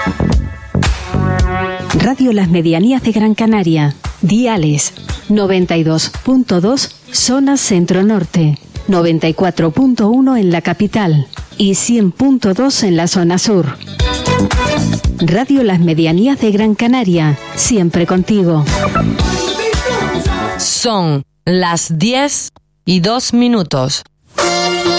Radio Las Medianías de Gran Canaria. Diales 92.2 zona centro-norte, 94.1 en la capital y 100.2 en la zona sur. Radio Las Medianías de Gran Canaria, siempre contigo. Son las 10:02.